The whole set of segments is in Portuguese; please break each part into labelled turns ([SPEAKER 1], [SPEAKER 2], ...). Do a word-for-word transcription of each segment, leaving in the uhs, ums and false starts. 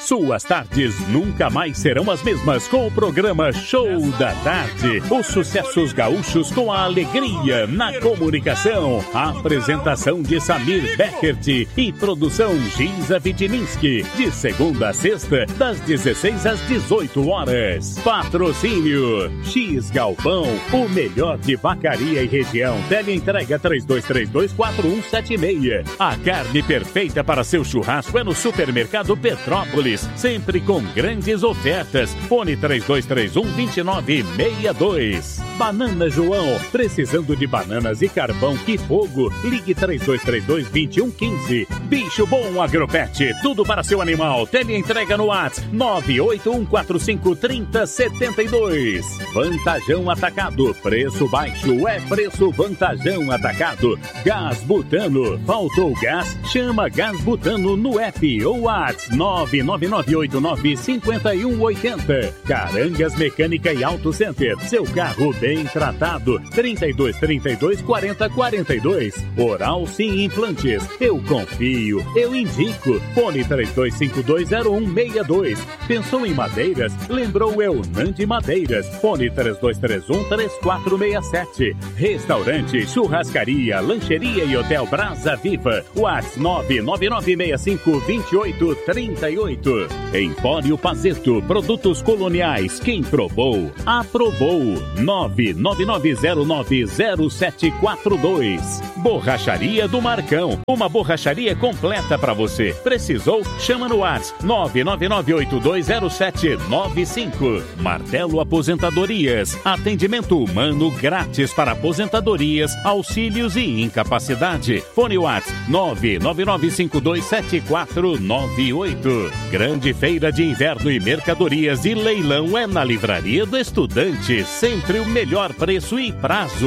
[SPEAKER 1] Suas tardes nunca mais serão as mesmas com o programa Show da Tarde. Os sucessos gaúchos com a alegria na comunicação. A apresentação de Samir Beckert e produção Giza Vitininski. De segunda a sexta, das dezesseis às dezoito horas. Patrocínio X Galpão, o melhor de Vacaria e região. Teleentrega três dois três dois, quatro um sete seis. A carne perfeita para seu churrasco é no Supermercado Petrópolis, sempre com grandes ofertas. Fone três dois três um, dois nove seis dois. Banana João, precisando de bananas e carvão, que fogo? Ligue três dois três dois, dois um um cinco. Bicho Bom Agropet, tudo para seu animal. Teleentrega no WhatsApp nove oito um quatro cinco, três zero sete dois. Vantajão Atacado, preço baixo é preço Vantajão Atacado. Gás Butano, faltou gás? Chama Gás Butano no app ou WhatsApp nove nove nove oito nove cinco um oito zero. Carangas Mecânica e Auto Center, seu carro bem tratado. trinta e dois, trinta e dois, quarenta, quarenta e dois. Oral Sim Implantes, eu confio, eu indico. Fone três dois cinco dois zero um seis dois. Pensou em madeiras? Lembrou Eunandi Madeiras. Fone três dois três um, três quatro seis sete. Restaurante, churrascaria, lancheria e hotel Brasa Viva. WhatsApp nove nove nove seis cinco dois oito três oito. Empório Pazeto, produtos coloniais. Quem provou, aprovou. nove nove nove zero nove zero sete quatro dois. Borracharia do Marcão, uma borracharia completa para você. Precisou? Chama no WhatsApp nove nove nove oito dois zero sete nove cinco. Martelo Aposentadorias, atendimento humano grátis para aposentadorias, auxílios e incapacidade. Fone WhatsApp nove nove nove cinco dois sete quatro nove oito. Grande feira de inverno e mercadorias e leilão é na Livraria do Estudante, sempre o melhor preço e prazo.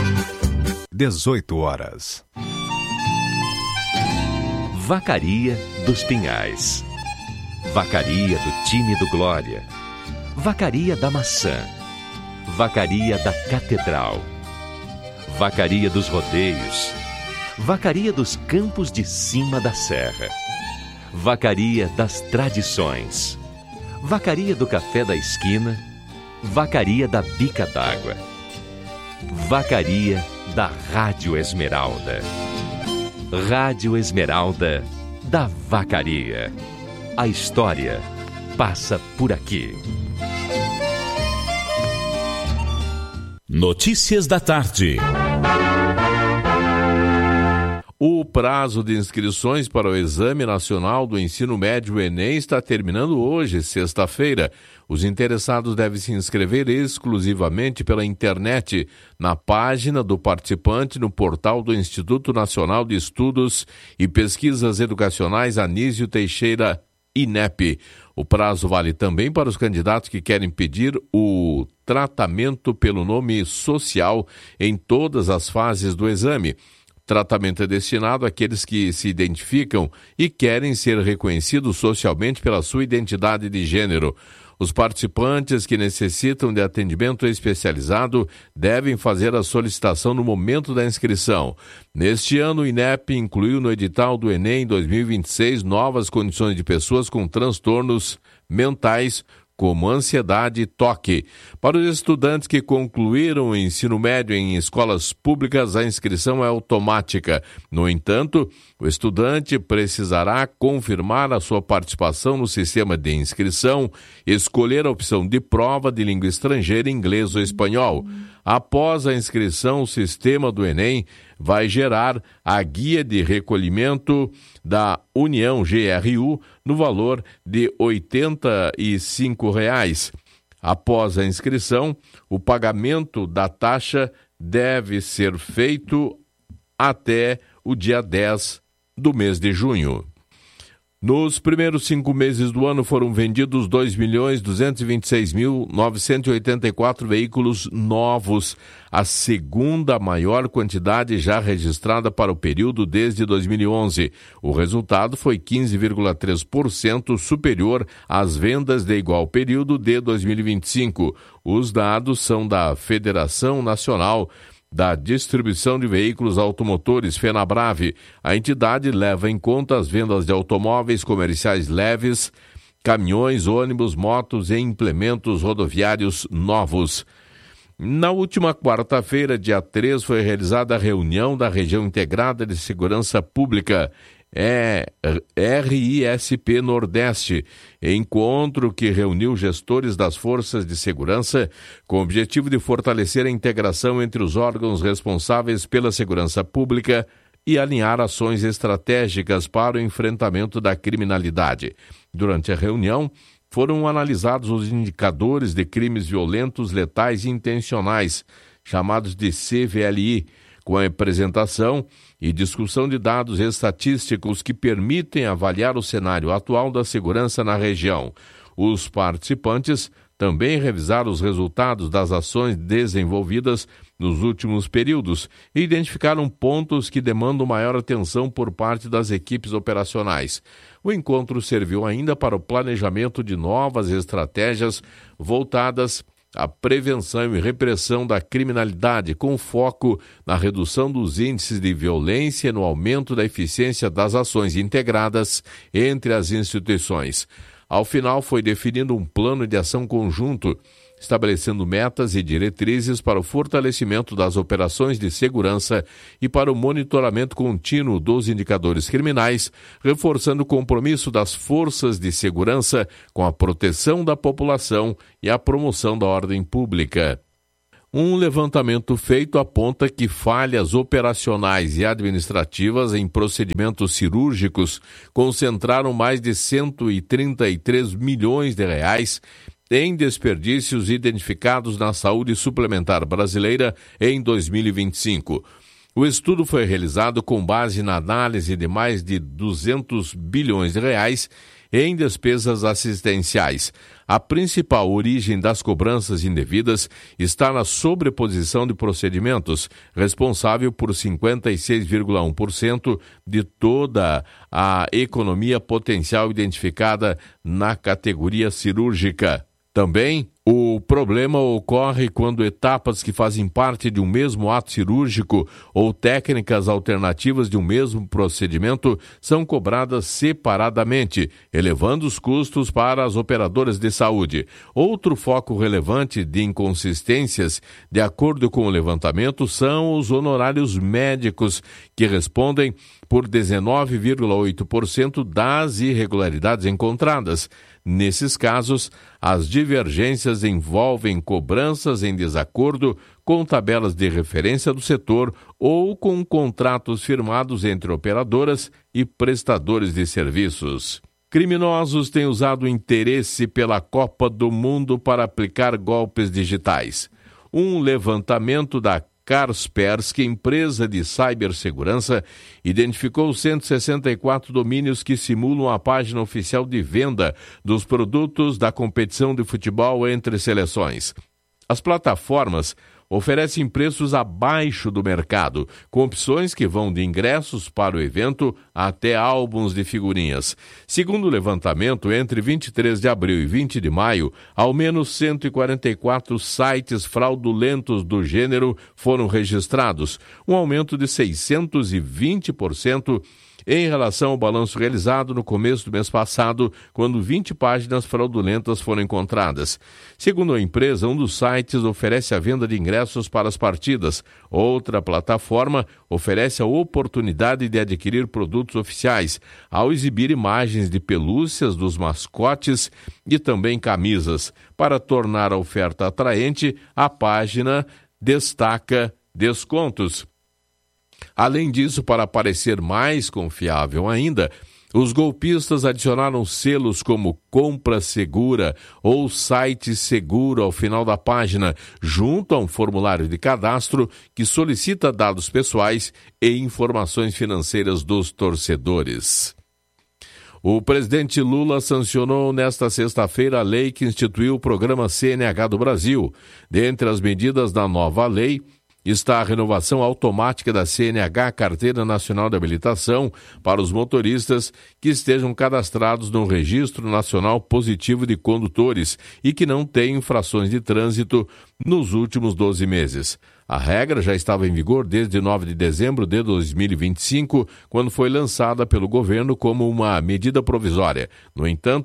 [SPEAKER 2] dezoito horas.
[SPEAKER 3] Vacaria dos Pinhais. Vacaria do time do Glória. Vacaria da Maçã. Vacaria da Catedral. Vacaria dos Rodeios. Vacaria dos Campos de Cima da Serra. Vacaria das Tradições. Vacaria do Café da Esquina. Vacaria da Bica d'Água. Vacaria da Rádio Esmeralda. Rádio Esmeralda da Vacaria. A história passa por aqui.
[SPEAKER 1] Notícias da tarde.
[SPEAKER 4] O prazo de inscrições para o Exame Nacional do Ensino Médio Enem está terminando hoje, sexta-feira. Os interessados devem se inscrever exclusivamente pela internet, na página do participante no portal do Instituto Nacional de Estudos e Pesquisas Educacionais Anísio Teixeira, I N E P. O prazo vale também para os candidatos que querem pedir o tratamento pelo nome social em todas as fases do exame. Tratamento é destinado àqueles que se identificam e querem ser reconhecidos socialmente pela sua identidade de gênero. Os participantes que necessitam de atendimento especializado devem fazer a solicitação no momento da inscrição. Neste ano, o I N E P incluiu no edital do Enem dois mil e vinte e seis novas condições de pessoas com transtornos mentais, como ansiedade e toque. Para os estudantes que concluíram o ensino médio em escolas públicas, a inscrição é automática. No entanto, o estudante precisará confirmar a sua participação no sistema de inscrição, escolher a opção de prova de língua estrangeira, inglês ou espanhol. Após a inscrição, o sistema do Enem vai gerar a guia de recolhimento da União G R U no valor de oitenta e cinco reais. Após a inscrição, o pagamento da taxa deve ser feito até o dia dez do mês de junho. Nos primeiros cinco meses do ano foram vendidos dois milhões duzentos e vinte e seis mil novecentos e oitenta e quatro veículos novos, a segunda maior quantidade já registrada para o período desde dois mil e onze. O resultado foi quinze vírgula três por cento superior às vendas de igual período de dois mil e vinte e cinco. Os dados são da Federação Nacional da Distribuição de Veículos Automotores, FenaBrave. A entidade leva em conta as vendas de automóveis comerciais leves caminhões, ônibus, motos e implementos rodoviários novos. Na última quarta-feira, dia três, foi realizada a reunião da Região Integrada de Segurança Pública, é R I S P Nordeste, encontro que reuniu gestores das forças de segurança com o objetivo de fortalecer a integração entre os órgãos responsáveis pela segurança pública e alinhar ações estratégicas para o enfrentamento da criminalidade. Durante a reunião, foram analisados os indicadores de crimes violentos, letais e intencionais, chamados de C V L I, com a apresentação e discussão de dados estatísticos que permitem avaliar o cenário atual da segurança na região. Os participantes também revisaram os resultados das ações desenvolvidas nos últimos períodos e identificaram pontos que demandam maior atenção por parte das equipes operacionais. O encontro serviu ainda para o planejamento de novas estratégias voltadas à prevenção e repressão da criminalidade, com foco na redução dos índices de violência e no aumento da eficiência das ações integradas entre as instituições. Ao final, foi definido um plano de ação conjunto, estabelecendo metas e diretrizes para o fortalecimento das operações de segurança e para o monitoramento contínuo dos indicadores criminais, reforçando o compromisso das forças de segurança com a proteção da população e a promoção da ordem pública. Um levantamento feito aponta que falhas operacionais e administrativas em procedimentos cirúrgicos concentraram mais de cento e trinta e três milhões de reais em desperdícios identificados na saúde suplementar brasileira em dois mil e vinte e cinco. O estudo foi realizado com base na análise de mais de duzentos bilhões de reais em despesas assistenciais. A principal origem das cobranças indevidas está na sobreposição de procedimentos, responsável por cinquenta e seis vírgula um por cento de toda a economia potencial identificada na categoria cirúrgica. Também, o problema ocorre quando etapas que fazem parte de um mesmo ato cirúrgico ou técnicas alternativas de um mesmo procedimento são cobradas separadamente, elevando os custos para as operadoras de saúde. Outro foco relevante de inconsistências, de acordo com o levantamento, são os honorários médicos, que respondem por dezenove vírgula oito por cento das irregularidades encontradas. Nesses casos, as divergências envolvem cobranças em desacordo com tabelas de referência do setor ou com contratos firmados entre operadoras e prestadores de serviços. Criminosos têm usado o interesse pela Copa do Mundo para aplicar golpes digitais. Um levantamento da Kaspersky, empresa de cibersegurança, identificou cento e sessenta e quatro domínios que simulam a página oficial de venda dos produtos da competição de futebol entre seleções. As plataformas oferecem preços abaixo do mercado, com opções que vão de ingressos para o evento até álbuns de figurinhas. Segundo o levantamento, entre vinte e três de abril e vinte de maio, ao menos cento e quarenta e quatro sites fraudulentos do gênero foram registrados, um aumento de seiscentos e vinte por cento em relação ao balanço realizado no começo do mês passado, quando vinte páginas fraudulentas foram encontradas. Segundo a empresa, um dos sites oferece a venda de ingressos para as partidas. Outra plataforma oferece a oportunidade de adquirir produtos oficiais, ao exibir imagens de pelúcias dos mascotes e também camisas. Para tornar a oferta atraente, a página destaca descontos. Além disso, para parecer mais confiável ainda, os golpistas adicionaram selos como compra segura ou site seguro ao final da página, junto a um formulário de cadastro que solicita dados pessoais e informações financeiras dos torcedores. O presidente Lula sancionou nesta sexta-feira a lei que instituiu o programa C N H do Brasil. Dentre as medidas da nova lei está a renovação automática da C N H, Carteira Nacional de Habilitação, para os motoristas que estejam cadastrados no Registro Nacional Positivo de Condutores e que não tenham infrações de trânsito nos últimos doze meses. A regra já estava em vigor desde nove de dezembro de dois mil e vinte e cinco, quando foi lançada pelo governo como uma medida provisória. No entanto,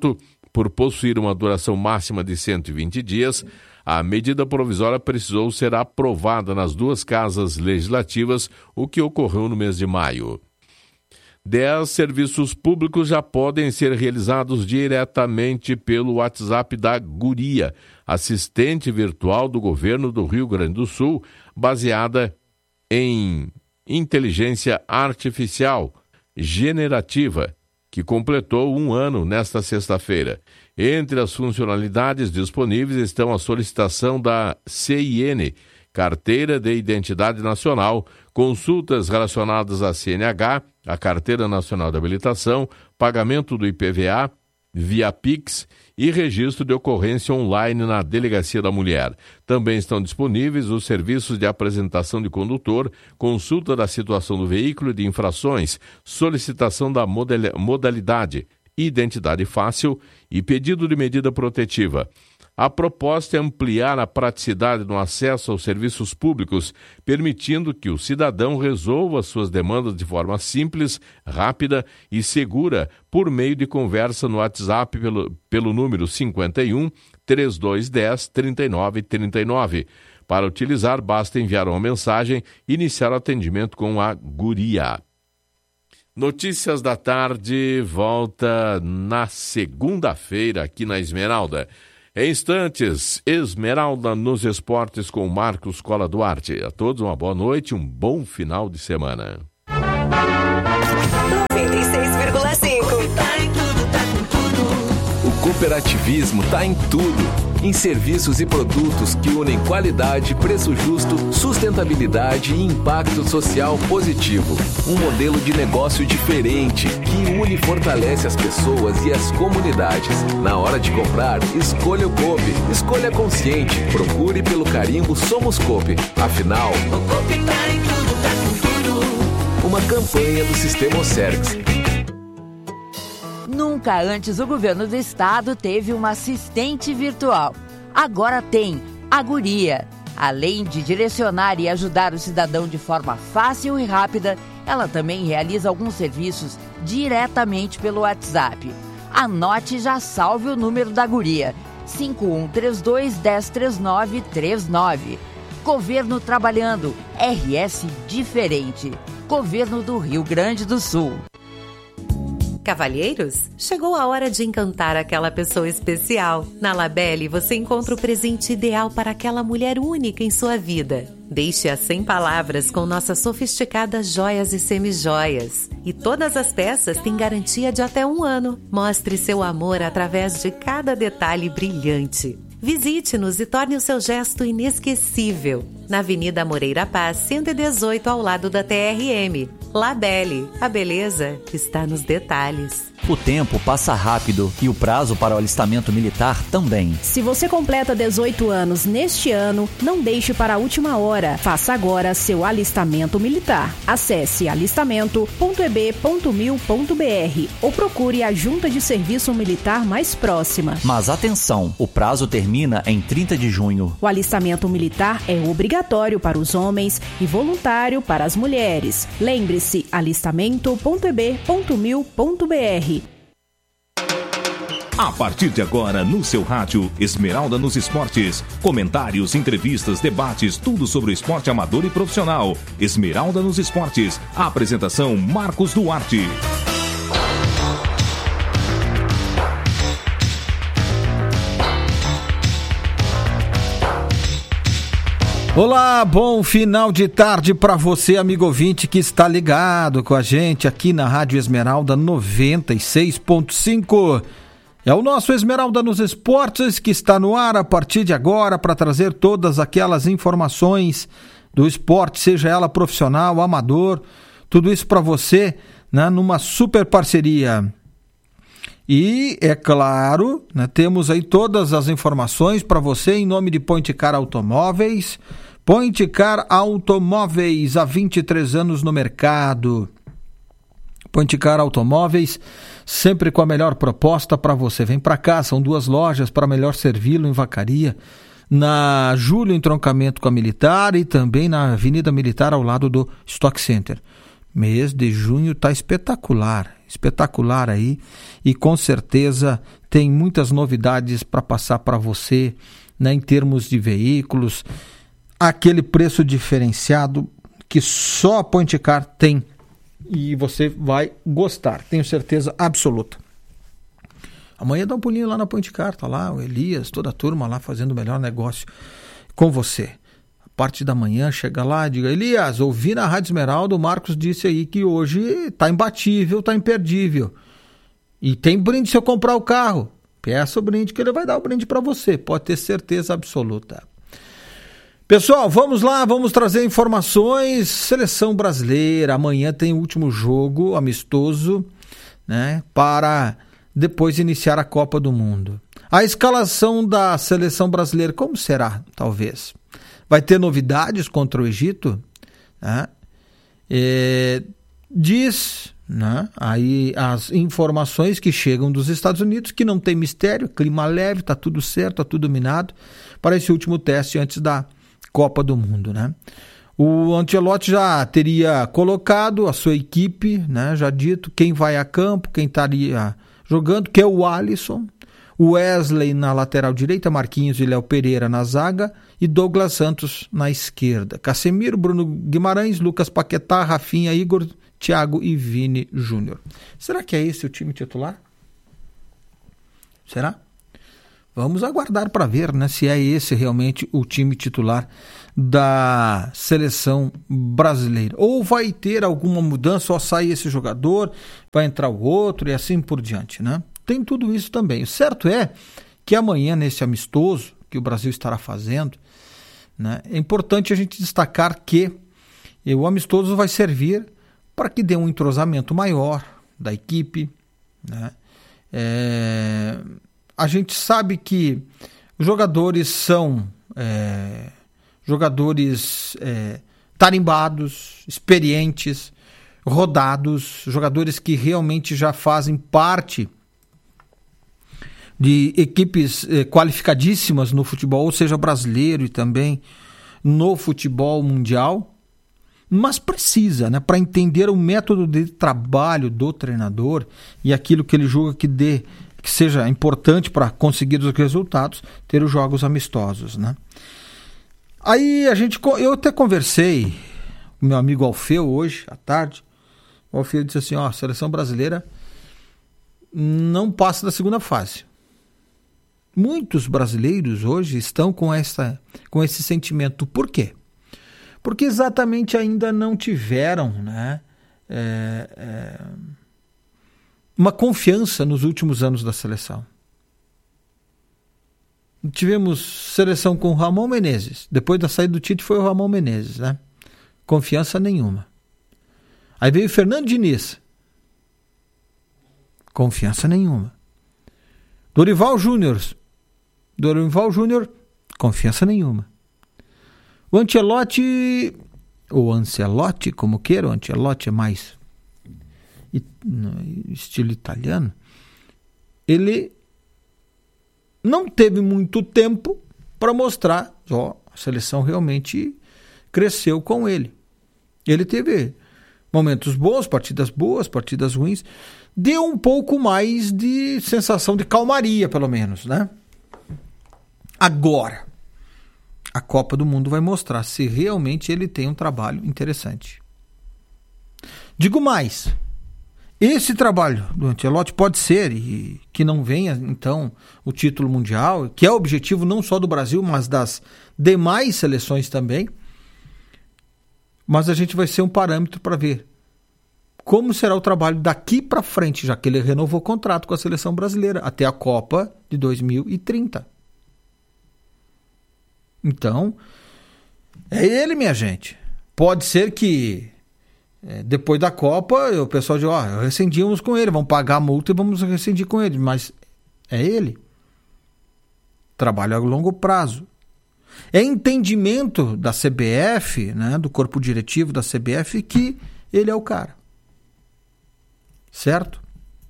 [SPEAKER 4] Por possuir uma duração máxima de cento e vinte dias, a medida provisória precisou ser aprovada nas duas casas legislativas, o que ocorreu no mês de maio. Dez serviços públicos já podem ser realizados diretamente pelo WhatsApp da Guria, assistente virtual do governo do Rio Grande do Sul, baseada em inteligência artificial generativa, que completou um ano nesta sexta-feira. Entre as funcionalidades disponíveis estão a solicitação da C I N, Carteira de Identidade Nacional, consultas relacionadas à C N H, a Carteira Nacional de Habilitação, pagamento do I P V A via Pix e registro de ocorrência online na Delegacia da Mulher. Também estão disponíveis os serviços de apresentação de condutor, consulta da situação do veículo e de infrações, solicitação da modalidade, identidade fácil e pedido de medida protetiva. A proposta é ampliar a praticidade no acesso aos serviços públicos, permitindo que o cidadão resolva suas demandas de forma simples, rápida e segura por meio de conversa no WhatsApp pelo, pelo número cinquenta e um, trinta e dois dez, trinta e nove trinta e nove. Para utilizar, basta enviar uma mensagem e iniciar o atendimento com a Guria. Notícias da Tarde volta na segunda-feira aqui na Esmeralda. Em instantes, Esmeralda nos Esportes com Marcos Cola Duarte. A todos uma boa noite e um bom final de semana.
[SPEAKER 5] noventa e seis vírgula cinco.
[SPEAKER 6] O cooperativismo está em tudo. Em serviços e produtos que unem qualidade, preço justo, sustentabilidade e impacto social positivo. Um modelo de negócio diferente que une e fortalece as pessoas e as comunidades. Na hora de comprar, escolha o Coop. Escolha consciente. Procure pelo carimbo Somos Coop. Afinal, o Coop tá em tudo, tá com tudo. Uma campanha do Sistema Ocergs.
[SPEAKER 7] Nunca antes o governo do estado teve uma assistente virtual. Agora tem a Guria. Além de direcionar e ajudar o cidadão de forma fácil e rápida, ela também realiza alguns serviços diretamente pelo WhatsApp. Anote e já salve o número da Guria, cinco um três dois, um zero três nove três nove. Governo trabalhando, R S diferente. Governo do Rio Grande do Sul.
[SPEAKER 5] Cavalheiros, chegou a hora de encantar aquela pessoa especial. Na Labelle você encontra o presente ideal para aquela mulher única em sua vida. Deixe-a sem palavras com nossas sofisticadas joias e semijoias. E todas as peças têm garantia de até um ano. Mostre seu amor através de cada detalhe brilhante. Visite-nos e torne o seu gesto inesquecível. Na Avenida Moreira Paz, cento e dezoito, ao lado da T R M. Labelle, a beleza está nos detalhes.
[SPEAKER 8] O tempo passa rápido e o prazo para o alistamento militar também.
[SPEAKER 9] Se você completa dezoito anos neste ano, não deixe para a última hora. Faça agora seu alistamento militar. Acesse alistamento ponto e b ponto mil ponto b r ou procure a junta de serviço militar mais próxima.
[SPEAKER 8] Mas atenção, o prazo termina em trinta de junho.
[SPEAKER 9] O alistamento militar é obrigatório para os homens e voluntário para as mulheres. Lembre-se, alistamento ponto e b ponto mil ponto b r.
[SPEAKER 10] A partir de agora, no seu rádio, Esmeralda nos Esportes. Comentários, entrevistas, debates, tudo sobre o esporte amador e profissional. Esmeralda nos Esportes. A apresentação, Marcos Duarte.
[SPEAKER 11] Olá, bom final de tarde para você, amigo ouvinte que está ligado com a gente aqui na Rádio Esmeralda noventa e seis ponto cinco. É o nosso Esmeralda nos Esportes que está no ar a partir de agora para trazer todas aquelas informações do esporte, seja ela profissional, amador, tudo isso para você, né, numa super parceria. E, é claro, né, temos aí todas as informações para você em nome de Point Car Automóveis. Point Car Automóveis, há vinte e três anos no mercado. Point Car Automóveis, sempre com a melhor proposta para você. Vem para cá, são duas lojas para melhor servi-lo em Vacaria. Na Júlio, entroncamento com a Militar, e também na Avenida Militar, ao lado do Stock Center. Mês de junho está espetacular. espetacular aí, e com certeza tem muitas novidades para passar para você, né, em termos de veículos, aquele preço diferenciado que só a Point Car tem, e você vai gostar, tenho certeza absoluta. Amanhã dá um pulinho lá na Point Car, tá lá o Elias, toda a turma lá fazendo o melhor negócio com você. A parte da manhã, chega lá e diga: Elias, ouvi na Rádio Esmeralda, o Marcos disse aí que hoje tá imbatível, tá imperdível. E tem brinde se eu comprar o carro. Peça o brinde que ele vai dar o brinde para você, pode ter certeza absoluta. Pessoal, vamos lá, vamos trazer informações. Seleção brasileira, amanhã tem o último jogo amistoso, né, para depois iniciar a Copa do Mundo. A escalação da seleção brasileira, como será, talvez? Vai ter novidades contra o Egito? Né? É, diz, né, aí as informações que chegam dos Estados Unidos que não tem mistério, clima leve, tá tudo certo, tá tudo minado para esse último teste antes da Copa do Mundo, né? O Ancelotti já teria colocado a sua equipe, né, já dito quem vai a campo, quem estaria jogando, que é o Alisson, o Wesley na lateral direita, Marquinhos e Léo Pereira na zaga e Douglas Santos na esquerda. Casemiro, Bruno Guimarães, Lucas Paquetá, Rafinha, Igor, Thiago e Vini Júnior. Será que é esse o time titular? Será? Vamos aguardar para ver, né, se é esse realmente o time titular da seleção brasileira. Ou vai ter alguma mudança, só sai esse jogador, vai entrar o outro e assim por diante, né? Tem tudo isso também. O certo é que amanhã, nesse amistoso que o Brasil estará fazendo, né, é importante a gente destacar que o amistoso vai servir para que dê um entrosamento maior da equipe, né? É... A gente sabe que os jogadores são é, jogadores é, tarimbados, experientes, rodados, jogadores que realmente já fazem parte de equipes é, qualificadíssimas no futebol, ou seja, brasileiro e também no futebol mundial, mas precisa, né, para entender o método de trabalho do treinador e aquilo que ele julga que dê que seja importante para conseguir os resultados, ter os jogos amistosos, né? Aí a gente, eu até conversei com meu amigo Alfeu hoje à tarde. O Alfeu disse assim: ó, a seleção brasileira não passa da segunda fase. Muitos brasileiros hoje estão com essa, com esse sentimento. Por quê? Porque exatamente ainda não tiveram, né, é, é, uma confiança nos últimos anos da seleção. Tivemos seleção com o Ramon Menezes. Depois da saída do Tite foi o Ramon Menezes, né? Confiança nenhuma. Aí veio o Fernando Diniz. Confiança nenhuma. Dorival Júnior. Dorival Júnior, confiança nenhuma. O Ancelotti, ou Ancelotti, como queira, o Ancelotti é mais estilo italiano, ele não teve muito tempo para mostrar, ó, a seleção realmente cresceu com ele. Ele teve momentos bons, partidas boas, partidas ruins, deu um pouco mais de sensação de calmaria, pelo menos, né? Agora, a Copa do Mundo vai mostrar se realmente ele tem um trabalho interessante. Digo mais, esse trabalho do Ancelotti pode ser, e que não venha, então, o título mundial, que é o objetivo não só do Brasil, mas das demais seleções também, mas a gente vai ser um parâmetro para ver como será o trabalho daqui para frente, já que ele renovou o contrato com a seleção brasileira até a Copa de dois mil e trinta. Então, é ele, minha gente. Pode ser que é, depois da Copa o pessoal diz, ó, oh, rescindimos com ele, vamos pagar a multa e vamos rescindir com ele, mas é ele. Trabalho a longo prazo. É entendimento da C B F, né, do corpo diretivo da C B F, que ele é o cara. Certo?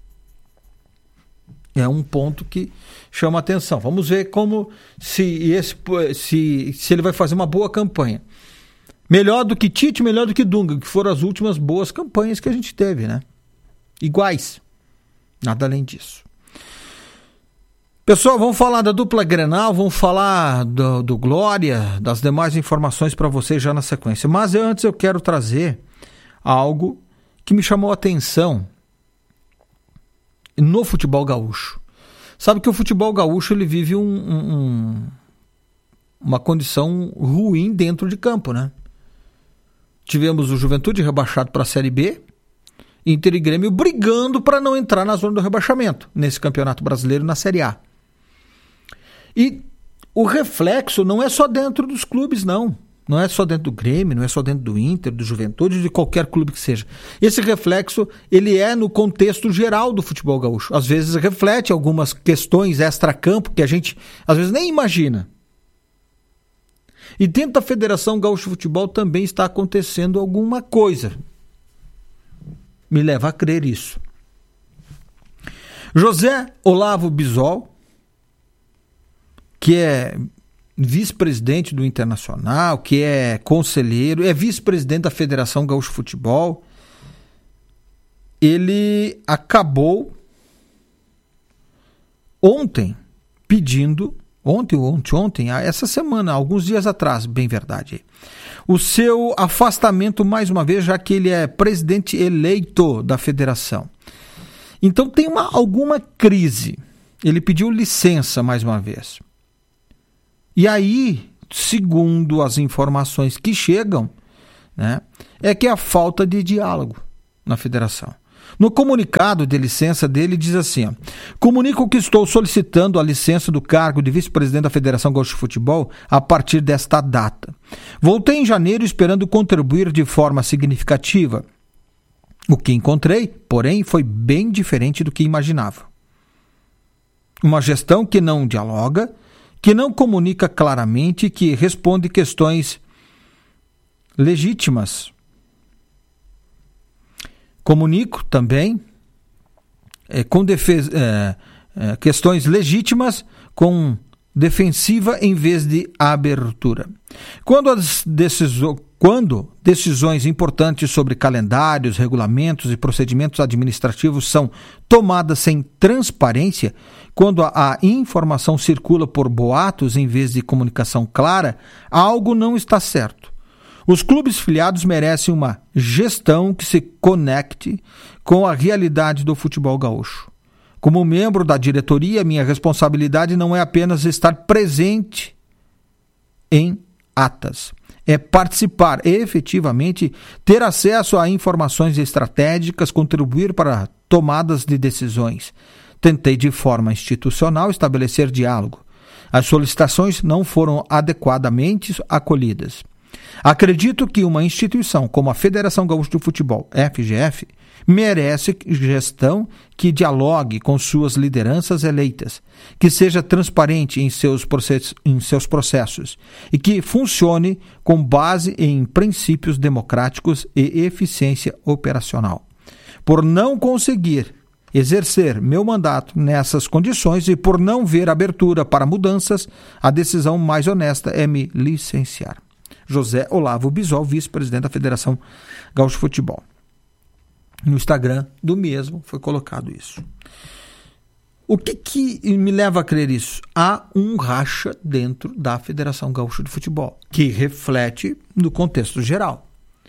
[SPEAKER 11] É um ponto que chama atenção. Vamos ver como se, esse, se, se ele vai fazer uma boa campanha. Melhor do que Tite, melhor do que Dunga, que foram as últimas boas campanhas que a gente teve, né? iguais. Nada além disso. Pessoal, vamos falar da dupla Grenal, vamos falar do, do Glória, das demais informações para vocês já na sequência. Mas antes eu quero trazer algo que me chamou a atenção no futebol gaúcho. Sabe que o futebol gaúcho ele vive um, um, uma condição ruim dentro de campo, né? Tivemos o Juventude rebaixado para a Série B, Inter e Grêmio brigando para não entrar na zona do rebaixamento nesse Campeonato Brasileiro na Série A. E o reflexo não é só dentro dos clubes, não. Não é só dentro do Grêmio, não é só dentro do Inter, do Juventude, de qualquer clube que seja. Esse reflexo, ele é no contexto geral do futebol gaúcho. Às vezes reflete algumas questões extra-campo que a gente, às vezes, nem imagina. E dentro da Federação Gaúcha de Futebol também está acontecendo alguma coisa. Me leva a crer isso. José Olavo Bisol, que é vice-presidente do Internacional, que é conselheiro, é vice-presidente da Federação Gaúcha de Futebol, ele acabou ontem pedindo, ontem ou ontem, ontem, essa semana, alguns dias atrás, bem verdade, o seu afastamento mais uma vez, já que ele é presidente eleito da federação. Então tem uma, alguma crise. Ele pediu licença mais uma vez. E aí, segundo as informações que chegam, né, é que é a falta de diálogo na federação. No comunicado de licença dele diz assim, ó, comunico que estou solicitando a licença do cargo de vice-presidente da Federação Gaúcha de Futebol a partir desta data. Voltei em janeiro esperando contribuir de forma significativa. O que encontrei, porém, foi bem diferente do que imaginava. Uma gestão que não dialoga, que não comunica claramente, que responde questões legítimas. Comunico também é, com defesa, é, é, questões legítimas com defensiva em vez de abertura. Quando, as decisões, quando decisões importantes sobre calendários, regulamentos e procedimentos administrativos são tomadas sem transparência, quando a, a informação circula por boatos em vez de comunicação clara, algo não está certo. Os clubes filiados merecem uma gestão que se conecte com a realidade do futebol gaúcho. Como membro da diretoria, minha responsabilidade não é apenas estar presente em atas, é participar efetivamente, ter acesso a informações estratégicas, contribuir para tomadas de decisões. Tentei de forma institucional estabelecer diálogo. As solicitações não foram adequadamente acolhidas. Acredito que uma instituição como a Federação Gaúcha de Futebol, F G F, merece gestão que dialogue com suas lideranças eleitas, que seja transparente em seus processos, em seus processos e que funcione com base em princípios democráticos e eficiência operacional. Por não conseguir exercer meu mandato nessas condições e por não ver abertura para mudanças, a decisão mais honesta é me licenciar. José Olavo Bisol, vice-presidente da Federação Gaúcha de Futebol. No Instagram do mesmo foi colocado isso. O que, que me leva a crer isso? Há um racha dentro da Federação Gaúcha de Futebol, que reflete no contexto geral.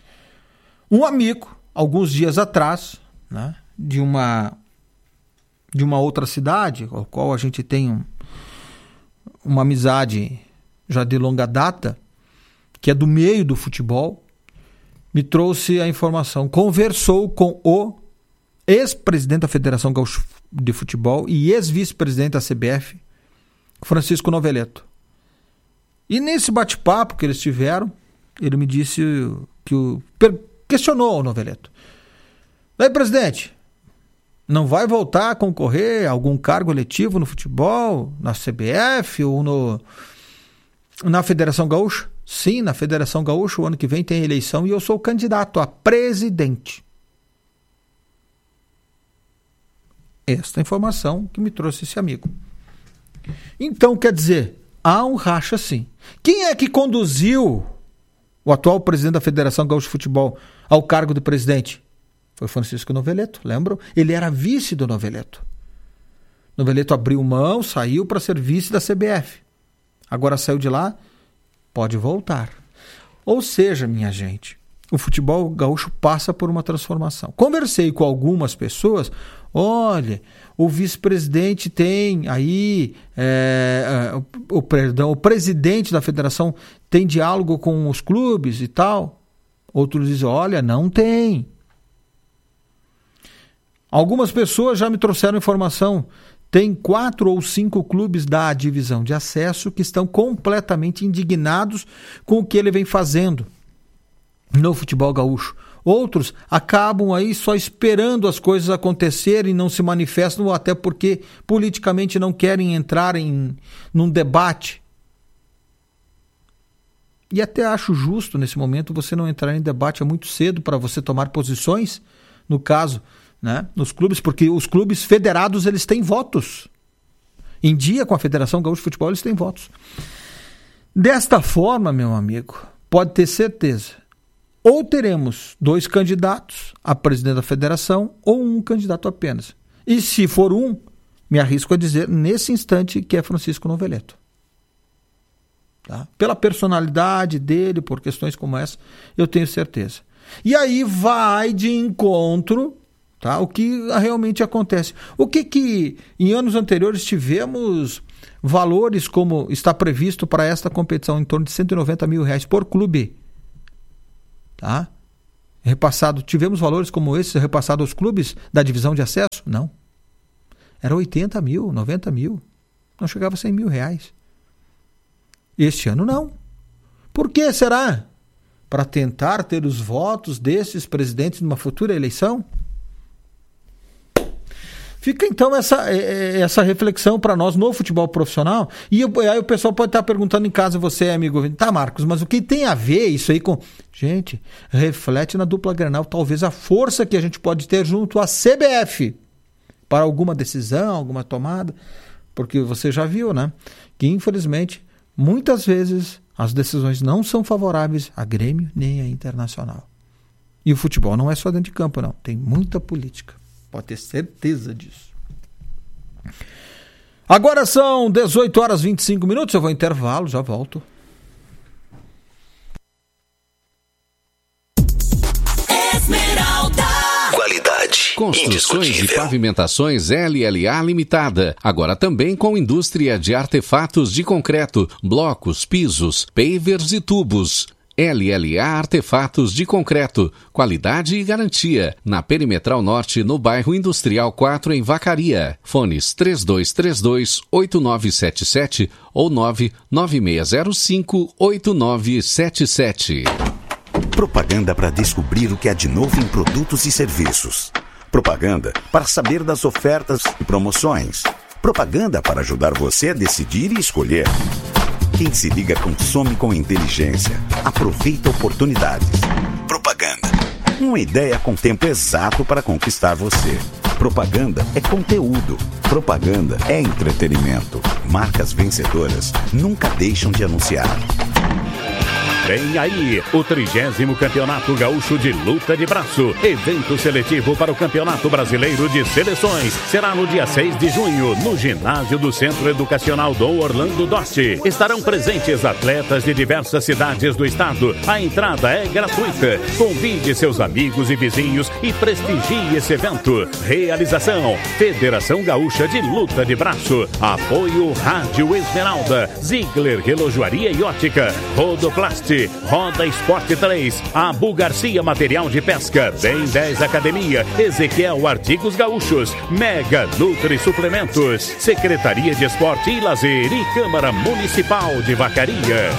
[SPEAKER 11] Um amigo, alguns dias atrás, né, de uma, de uma outra cidade, com a qual a gente tem um, uma amizade já de longa data, que é do meio do futebol, me trouxe a informação, conversou com o ex-presidente da Federação Gaúcha de Futebol e ex-vice-presidente da C B F, Francisco Noveleto. E nesse bate-papo que eles tiveram, ele me disse que o... questionou o Noveleto. Aí, presidente, não vai voltar a concorrer a algum cargo eletivo no futebol, na C B F ou no... na Federação Gaúcha? Sim, na Federação Gaúcha o ano que vem tem eleição e eu sou candidato a presidente. Esta informação que me trouxe esse amigo. Então, quer dizer, há um racha sim. Quem é que conduziu o atual presidente da Federação Gaúcha de Futebol ao cargo de presidente? Foi Francisco Noveleto, lembram? Ele era vice do Noveleto. Noveleto abriu mão, saiu para ser vice da C B F. Agora saiu de lá, pode voltar. Ou seja, minha gente, o futebol gaúcho passa por uma transformação. Conversei com algumas pessoas, olha, o vice-presidente tem aí, é, o, o, perdão, o presidente da federação tem diálogo com os clubes e tal. Outros dizem, olha, não tem. Algumas pessoas já me trouxeram informação. Tem quatro ou cinco clubes da divisão de acesso que estão completamente indignados com o que ele vem fazendo no futebol gaúcho. Outros acabam aí só esperando as coisas acontecerem e não se manifestam, até porque politicamente não querem entrar em num debate. E até acho justo nesse momento você não entrar em debate, é muito cedo para você tomar posições, no caso, né, nos clubes, porque os clubes federados eles têm votos. Em dia, com a Federação Gaúcha de Futebol, eles têm votos. Desta forma, meu amigo, pode ter certeza, ou teremos dois candidatos a presidente da federação ou um candidato apenas. E se for um, me arrisco a dizer nesse instante que é Francisco Noveleto. Tá? Pela personalidade dele, por questões como essa, eu tenho certeza. E aí vai de encontro, tá, o que realmente acontece. O que que em anos anteriores tivemos valores como está previsto para esta competição, em torno de cento e noventa mil reais por clube. Tá? Repassado, tivemos valores como esses repassados aos clubes da divisão de acesso? Não. Era oitenta mil, noventa mil. Não chegava a cem mil reais. Este ano não. Por que será? Para tentar ter os votos desses presidentes numa futura eleição? Fica então essa, essa reflexão para nós no futebol profissional. E aí o pessoal pode estar perguntando em casa, você, amigo, tá, Marcos, mas o que tem a ver isso aí com... Gente, reflete na dupla Grenal, talvez a força que a gente pode ter junto à C B F para alguma decisão, alguma tomada, porque você já viu, né, que infelizmente muitas vezes as decisões não são favoráveis a Grêmio nem a Internacional. E o futebol não é só dentro de campo, não, tem muita política. Pode ter certeza disso. Agora são dezoito horas e vinte e cinco minutos. Eu vou intervalo, já volto.
[SPEAKER 12] Esmeralda. Qualidade.
[SPEAKER 3] Construções e pavimentações L L A Limitada. Agora também com indústria de artefatos de concreto, blocos, pisos, pavers e tubos. L L A Artefatos de Concreto, qualidade e garantia. Na Perimetral Norte, no bairro Industrial quatro, em Vacaria. Fones três dois três dois, oito nove sete sete ou nove nove seis zero cinco, oito nove sete sete.
[SPEAKER 12] Propaganda para descobrir o que há de novo em produtos e serviços. Propaganda para saber das ofertas e promoções. Propaganda para ajudar você a decidir e escolher. Quem se liga consome com inteligência. Aproveita oportunidades. Propaganda. Uma ideia com tempo exato para conquistar você. Propaganda é conteúdo. Propaganda é entretenimento. Marcas vencedoras nunca deixam de anunciar.
[SPEAKER 1] Vem aí o trigésimo Campeonato Gaúcho de Luta de Braço. Evento seletivo para o Campeonato Brasileiro de Seleções. Será no dia seis de junho, no ginásio do Centro Educacional Dom Orlando Dosti. Estarão presentes atletas de diversas cidades do estado. A entrada é gratuita. Convide seus amigos e vizinhos e prestigie esse evento. Realização: Federação Gaúcha de Luta de Braço. Apoio Rádio Esmeralda, Ziegler Relojoaria e Ótica, Rodoplast, Roda Esporte três, Abu Garcia Material de Pesca, Bem dez Academia, Ezequiel Artigos Gaúchos, Mega Nutri Suplementos, Secretaria de Esporte e Lazer e Câmara Municipal de Vacaria.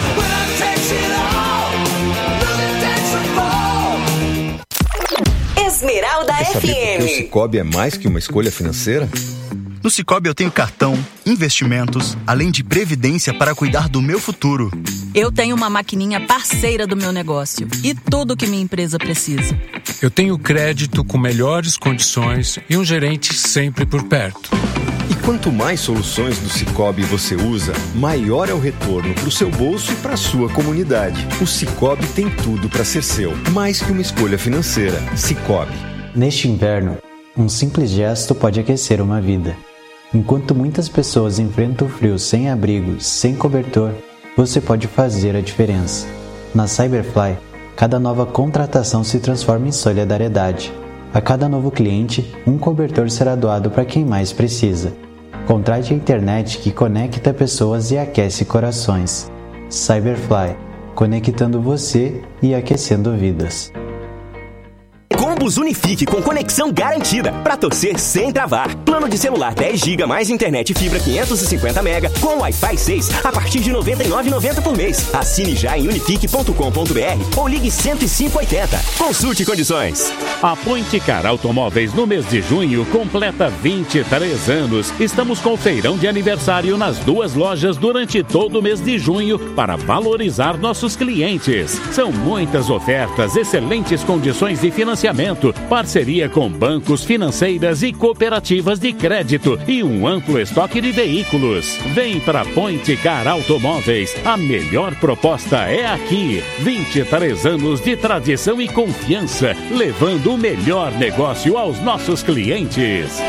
[SPEAKER 13] Esmeralda F M.
[SPEAKER 14] O Cicobi é mais que uma escolha financeira?
[SPEAKER 15] No Cicobi eu tenho cartão, investimentos, além de previdência para cuidar do meu futuro.
[SPEAKER 16] Eu tenho uma maquininha parceira do meu negócio e tudo que minha empresa precisa.
[SPEAKER 17] Eu tenho crédito com melhores condições e um gerente sempre por perto.
[SPEAKER 14] E quanto mais soluções do Cicobi você usa, maior é o retorno para o seu bolso e para a sua comunidade. O Cicobi tem tudo para ser seu, mais que uma escolha financeira. Cicobi.
[SPEAKER 13] Neste inverno, um simples gesto pode aquecer uma vida. Enquanto muitas pessoas enfrentam o frio sem abrigo, sem cobertor, você pode fazer a diferença. Na Cyberfly, cada nova contratação se transforma em solidariedade. A cada novo cliente, um cobertor será doado para quem mais precisa. Contrate a internet que conecta pessoas e aquece corações. Cyberfly, conectando você e aquecendo vidas.
[SPEAKER 18] Combos Unifique com conexão garantida para torcer sem travar. Plano de celular dez gigas mais internet fibra quinhentos e cinquenta mega com Wi-Fi seis a partir de noventa e nove reais e noventa centavos por mês. Assine já em unifique ponto com ponto b r ou ligue cento e cinco oitenta. Consulte condições.
[SPEAKER 1] A Point Car Automóveis no mês de junho completa vinte e três anos. Estamos com feirão de aniversário nas duas lojas durante todo o mês de junho para valorizar nossos clientes. São muitas ofertas, excelentes condições de financiamento, parceria com bancos, financeiras e cooperativas de crédito e um amplo estoque de veículos. Vem para Point Car Automóveis. A melhor proposta é aqui. vinte e três anos de tradição e confiança, levando o melhor negócio aos nossos clientes.